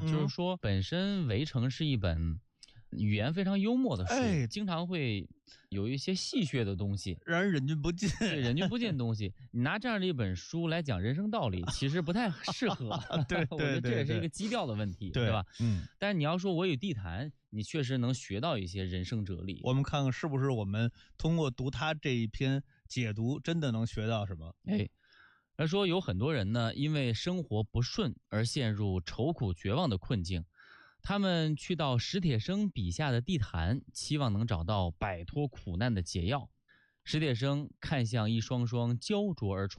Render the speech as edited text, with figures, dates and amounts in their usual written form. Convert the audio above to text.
就是说本身《围城》是一本语言非常幽默的书，经常会有一些戏谑的东西， 让人忍俊不禁。 对，忍俊不禁的东西，你拿这样的一本书来讲人生道理，其实不太适合。 对， 我觉得这也是一个基调的问题，对吧？但是你要说我有地坛，你确实能学到一些人生哲理。 我们看看是不是我们通过读他这一篇解读，真的能学到什么？ 他说有很多人呢，因为生活不顺而陷入愁苦绝望的困境。他们去到史铁生笔下的地坛，期望能找到摆脱苦难的解药。史铁生看向一双双焦灼而